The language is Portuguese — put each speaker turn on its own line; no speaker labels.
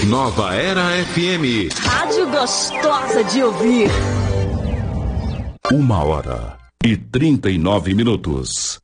Nova Era FM.
Rádio gostosa de ouvir.
1h39.